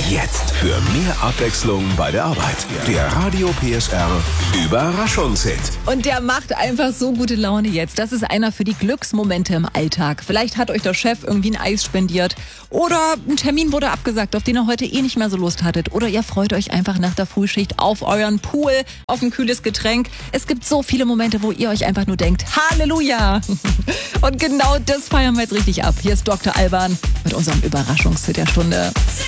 Jetzt für mehr Abwechslung bei der Arbeit. Der Radio PSR Überraschungshit. Und der macht einfach so gute Laune jetzt. Das ist einer für die Glücksmomente im Alltag. Vielleicht hat euch der Chef irgendwie ein Eis spendiert oder ein Termin wurde abgesagt, auf den ihr heute nicht mehr so Lust hattet. Oder ihr freut euch einfach nach der Frühschicht auf euren Pool, auf ein kühles Getränk. Es gibt so viele Momente, wo ihr euch einfach nur denkt, Halleluja! Und genau das feiern wir jetzt richtig ab. Hier ist Dr. Alban mit unserem Überraschungshit der Stunde.